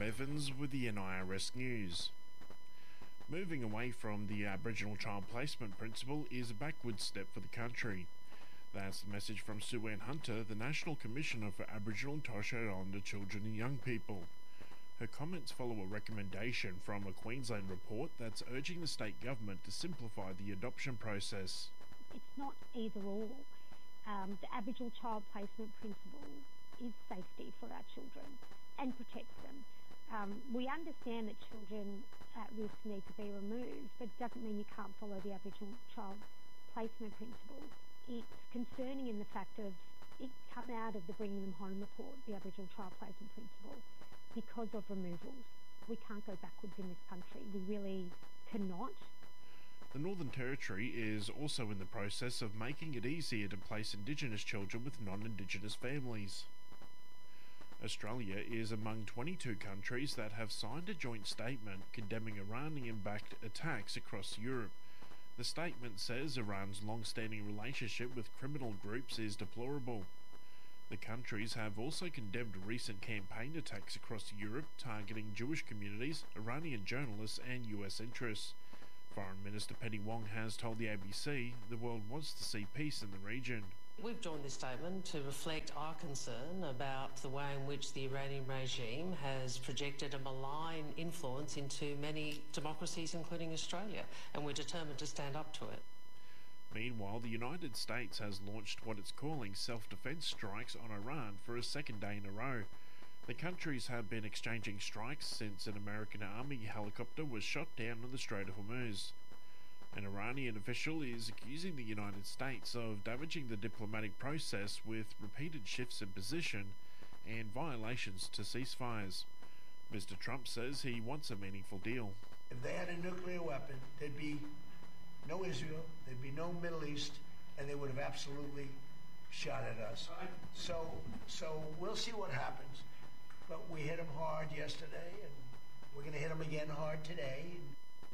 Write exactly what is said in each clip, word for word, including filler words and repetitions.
Adam Evans with the N I R S News. Moving away from the Aboriginal Child Placement Principle is a backward step for the country. That's the message from Sue Ann Hunter, the National Commissioner for Aboriginal and Torres Strait Islander Children and Young People. Her comments follow a recommendation from a Queensland report that's urging the state government to simplify the adoption process. It's not either or. Um, the Aboriginal Child Placement Principle is safety for our children and protects them. Um, we understand that children at risk need to be removed, but it doesn't mean you can't follow the Aboriginal Child Placement Principle. It's concerning in the fact of it come out of the Bringing Them Home report, the Aboriginal Child Placement Principle, because of removals. We can't go backwards in this country. We really cannot. The Northern Territory is also in the process of making it easier to place Indigenous children with non-Indigenous families. Australia is among twenty-two countries that have signed a joint statement condemning Iranian-backed attacks across Europe. The statement says Iran's long-standing relationship with criminal groups is deplorable. The countries have also condemned recent campaign attacks across Europe targeting Jewish communities, Iranian journalists and U S interests. Foreign Minister Penny Wong has told the A B C the world wants to see peace in the region. We've joined this statement to reflect our concern about the way in which the Iranian regime has projected a malign influence into many democracies, including Australia, and we're determined to stand up to it. Meanwhile, the United States has launched what it's calling self-defense strikes on Iran for a second day in a row. The countries have been exchanging strikes since an American Army helicopter was shot down on the Strait of Hormuz. An Iranian official is accusing the United States of damaging the diplomatic process with repeated shifts in position and violations to ceasefires. Mister Trump says he wants a meaningful deal. If they had a nuclear weapon, there'd be no Israel, there'd be no Middle East, and they would have absolutely shot at us. So, so we'll see what happens. But we hit them hard yesterday, and we're going to hit them again hard today.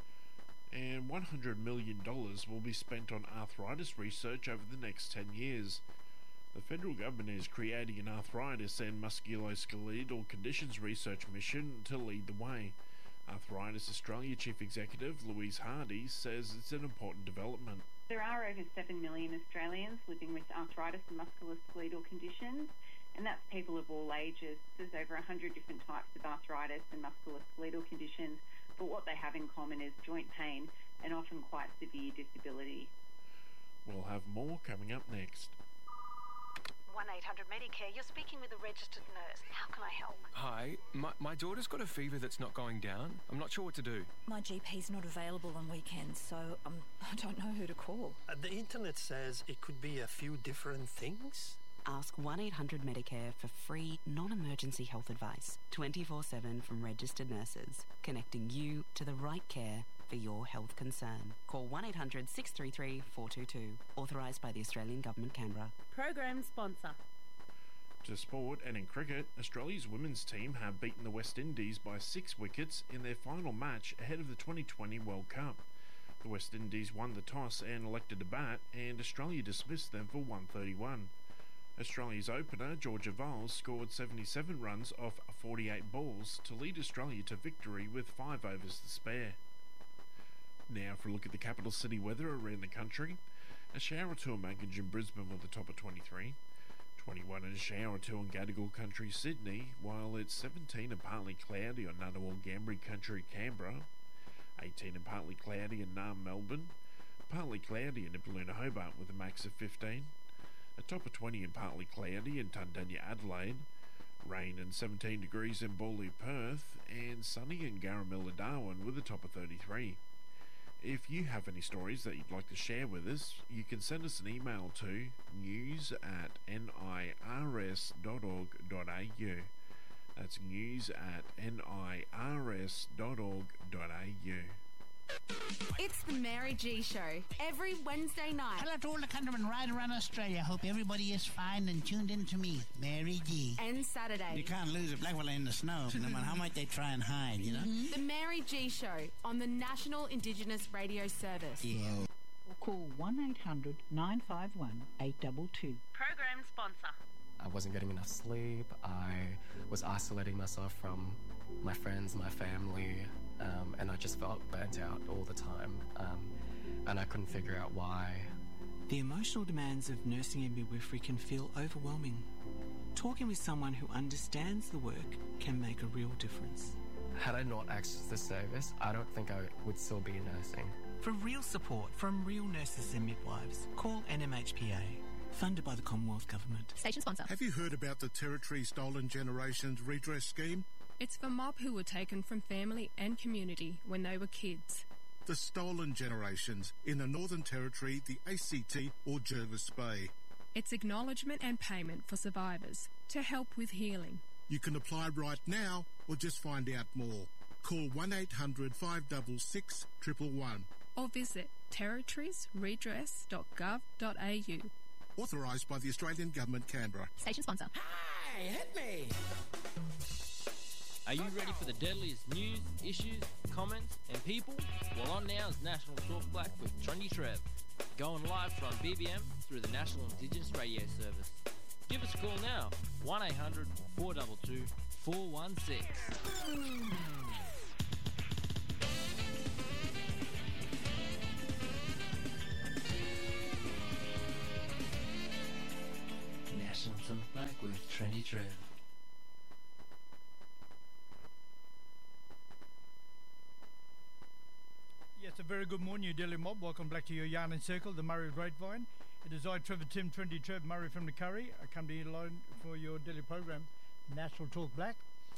And one hundred million dollars will be spent on arthritis research over the next ten years. The federal government is creating an arthritis and musculoskeletal conditions research mission to lead the way. Arthritis Australia Chief Executive Louise Hardy says it's an important development. There are over seven million Australians living with arthritis and musculoskeletal conditions, and that's people of all ages. There's over one hundred different types of arthritis and musculoskeletal conditions, but what they have in common is joint pain and often quite severe disability. We'll have more coming up next. one eight hundred Medicare, you're speaking with a registered nurse. How can I help? Hi, my, my daughter's got a fever that's not going down. I'm not sure what to do. My G P's not available on weekends, so um, I don't know who to call. Uh, the internet says it could be a few different things. Ask one eight hundred Medicare for free, non-emergency health advice, twenty-four seven from registered nurses, connecting you to the right care for your health concern. Call one eight hundred six three three four two two. Authorised by the Australian Government, Canberra. Program sponsor. To sport, and in cricket, Australia's women's team have beaten the West Indies by six wickets in their final match ahead of the twenty twenty World Cup. The West Indies won the toss and elected to bat, and Australia dismissed them for one thirty-one. Australia's opener, Georgia Valls, scored seventy-seven runs off forty-eight balls to lead Australia to victory with five overs to spare. Now for a look at the capital city weather around the country. A shower or two in Mackage and Brisbane with a top of twenty-three. twenty-one and a shower or two in Gadigal Country, Sydney, while it's seventeen and partly cloudy on Ngunnawal Gambri Country, Canberra. eighteen and partly cloudy in Naarm, Melbourne. Partly cloudy in Nipaluna, Hobart with a max of fifteen. A top of twenty and partly cloudy in Tundanya, Adelaide. Rain and seventeen degrees in Bawley, Perth. And sunny in Garamilla, Darwin with a top of thirty-three. If you have any stories that you'd like to share with us, you can send us an email to news at nirs dot org dot au. That's news at nirs dot org dot au. It's the Mary G Show, every Wednesday night. Hello to all the countrymen right around Australia. Hope everybody is fine and tuned in to me, Mary G. And Saturday. You can't lose a black fella in the snow, no matter how much they try and hide, you know? Mm-hmm. The Mary G Show on the National Indigenous Radio Service. Yeah. Or call one eight hundred nine five one eight two two. Program sponsor. I wasn't getting enough sleep. I was isolating myself from my friends, my family, um, and I just felt burnt out all the time, um, and I couldn't figure out why. The emotional demands of nursing and midwifery can feel overwhelming. Talking with someone who understands the work can make a real difference. Had I not accessed the service, I don't think I would still be nursing. For real support from real nurses and midwives, call N M H P A, funded by the Commonwealth Government. Station sponsor. Have you heard about the Territory Stolen Generations Redress Scheme? It's for mob who were taken from family and community when they were kids. The stolen generations in the Northern Territory, the A C T or Jervis Bay. It's acknowledgement and payment for survivors to help with healing. You can apply right now or just find out more. Call one eight hundred five six six, one one one. Or visit territories redress dot gov dot a u. Authorised by the Australian Government, Canberra. Station sponsor. Hey, hit me! Are you ready for the deadliest news, issues, comments and people? Well, on now is National Talk Black with Trendy Trev. Going live from B B M through the National Indigenous Radio Service. Give us a call now, one eight hundred four two two four one six. National Talk Black with Trendy Trev. Yes, a very good morning, you Delhi mob. Welcome back to your Yarn and Circle, the Murray Grapevine. It is I, Trevor Tim, Trendy Trev, Murray from the Curry. I come to you alone for your daily program, National Talk Black.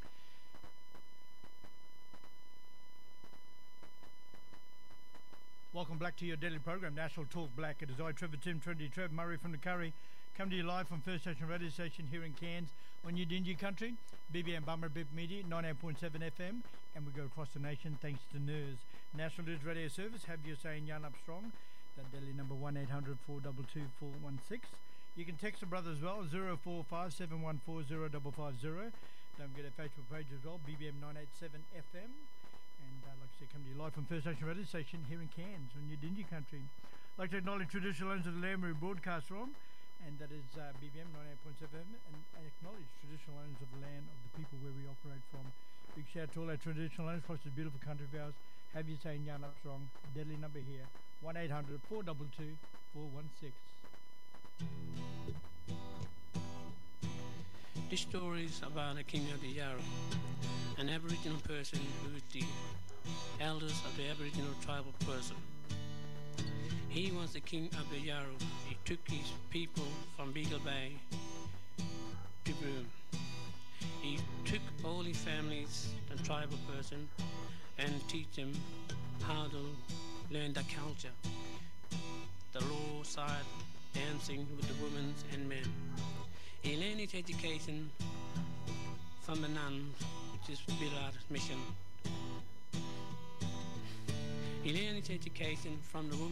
Welcome back to your daily program, National Talk Black. It is I, Trevor Tim, Trendy Trev, Murray from the Curry. Come to you live from First Station Radio Station here in Cairns on your Dingy Country, B B M Bummer Bip Media, ninety-eight point seven F M, and we go across the nation thanks to N E R S. National News Radio Service, have you saying Yarn Up Strong, that daily number one eight hundred four two two four one six. You can text the brother as well, zero four five seven one four zero five five zero. Don't forget our Facebook page as well, B B M nine eight seven F M. And uh, like I said, come to you live from First Station Radio Station here in Cairns on your Dingy Country. I'd like to acknowledge traditional owners of the land we broadcast from, and that is uh, B B M ninety-eight point seven F M, and, and acknowledge traditional owners of the land of the people where we operate from. Big shout out to all our traditional owners across this beautiful country of ours. Have you saying Yarn Up Strong, deadly number here, one eight hundred four two two four one six. This story is about the King of the Yarra, an Aboriginal person who is the elders of the Aboriginal tribal person. He was the King of the Yarra. He took his people from Beagle Bay to Broome. He took all his families, the tribal person, and teach them how to learn the culture, the law side, dancing with the women and men. He learned his education from the nuns, which is Billard Mission. He learned his education from the women